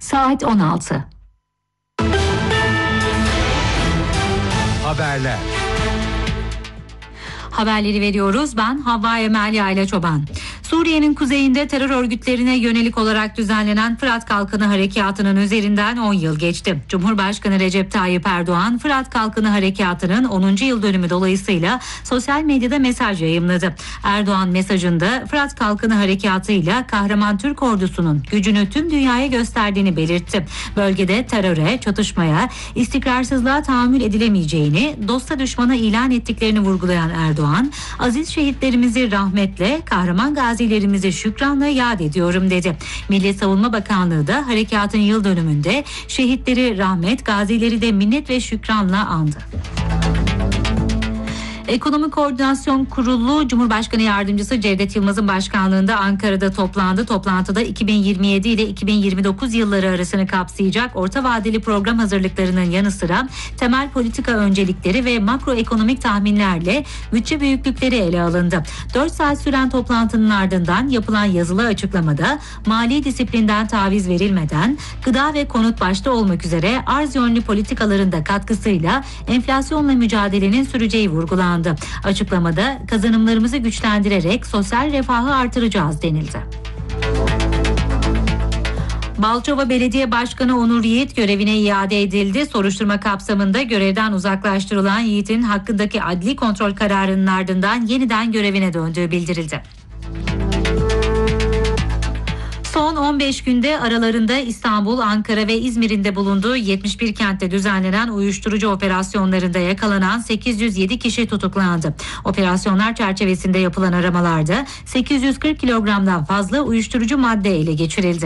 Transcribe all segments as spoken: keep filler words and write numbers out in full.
Saat on altı. Haberler. Haberleri veriyoruz. Ben Havva Emel Yayla Çoban. Suriye'nin kuzeyinde terör örgütlerine yönelik olarak düzenlenen Fırat Kalkanı Harekatı'nın üzerinden on yıl geçti. Cumhurbaşkanı Recep Tayyip Erdoğan, Fırat Kalkanı Harekatı'nın onuncu yıl dönümü dolayısıyla sosyal medyada mesaj yayımladı. Erdoğan mesajında Fırat Kalkanı Harekatı'yla kahraman Türk ordusunun gücünü tüm dünyaya gösterdiğini belirtti. Bölgede teröre, çatışmaya, istikrarsızlığa tahammül edilemeyeceğini, dosta düşmana ilan ettiklerini vurgulayan Erdoğan, aziz şehitlerimizi rahmetle, kahraman gazilerimizi şükranla yad ediyorum dedi. Milli Savunma Bakanlığı da harekatın yıl dönümünde şehitleri rahmet, gazileri de minnet ve şükranla andı. Ekonomi Koordinasyon Kurulu Cumhurbaşkanı Yardımcısı Cevdet Yılmaz'ın başkanlığında Ankara'da toplandı. Toplantıda iki bin yirmi yedi ile iki bin yirmi dokuz yılları arasını kapsayacak orta vadeli program hazırlıklarının yanı sıra temel politika öncelikleri ve makroekonomik tahminlerle bütçe büyüklükleri ele alındı. dört saat süren toplantının ardından yapılan yazılı açıklamada mali disiplinden taviz verilmeden gıda ve konut başta olmak üzere arz yönlü politikaların da katkısıyla enflasyonla mücadelenin süreceği vurgulandı. Açıklamada kazanımlarımızı güçlendirerek sosyal refahı artıracağız denildi. Balçova Belediye Başkanı Onur Yiğit görevine iade edildi. Soruşturma kapsamında görevden uzaklaştırılan Yiğit'in hakkındaki adli kontrol kararının ardından yeniden görevine döndüğü bildirildi. Son on beş günde aralarında İstanbul, Ankara ve İzmir'in de bulunduğu yetmiş bir kentte düzenlenen uyuşturucu operasyonlarında yakalanan sekiz yüz yedi kişi tutuklandı. Operasyonlar çerçevesinde yapılan aramalarda sekiz yüz kırk kilogramdan fazla uyuşturucu madde ele geçirildi.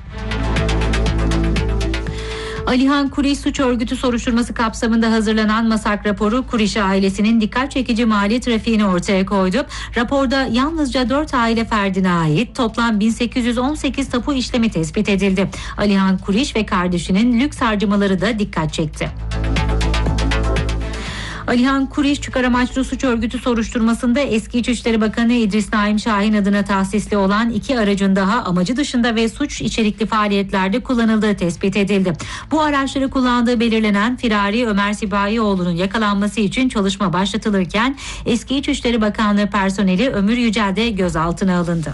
Alihan Kuriş Suç Örgütü soruşturması kapsamında hazırlanan MASAK raporu Kuriş ailesinin dikkat çekici mali trafiğini ortaya koydu. Raporda yalnızca dört aile ferdine ait toplam bin sekiz yüz on sekiz tapu işlemi tespit edildi. Alihan Kuriş ve kardeşinin lüks harcamaları da dikkat çekti. Alihan Kuriş çıkar amaçlı suç örgütü soruşturmasında eski İçişleri Bakanı İdris Naim Şahin adına tahsisli olan iki aracın daha amacı dışında ve suç içerikli faaliyetlerde kullanıldığı tespit edildi. Bu araçları kullandığı belirlenen firari Ömer Sipahioğlu'nun yakalanması için çalışma başlatılırken eski İçişleri Bakanlığı personeli Ömür Yücel de gözaltına alındı.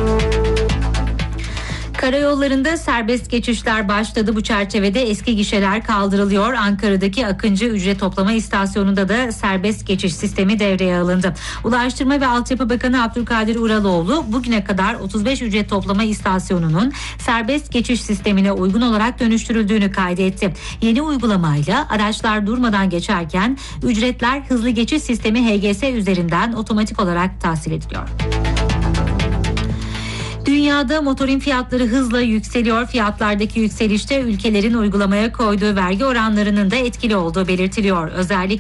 Karayollarında serbest geçişler başladı. Bu çerçevede eski gişeler kaldırılıyor. Ankara'daki Akıncı ücret toplama istasyonunda da serbest geçiş sistemi devreye alındı. Ulaştırma ve Altyapı Bakanı Abdülkadir Uraloğlu bugüne kadar otuz beş ücret toplama istasyonunun serbest geçiş sistemine uygun olarak dönüştürüldüğünü kaydetti. Yeni uygulamayla araçlar durmadan geçerken ücretler hızlı geçiş sistemi H G S üzerinden otomatik olarak tahsil ediliyor. Dünyada motorin fiyatları hızla yükseliyor. Fiyatlardaki yükselişte ülkelerin uygulamaya koyduğu vergi oranlarının da etkili olduğu belirtiliyor. Özellikle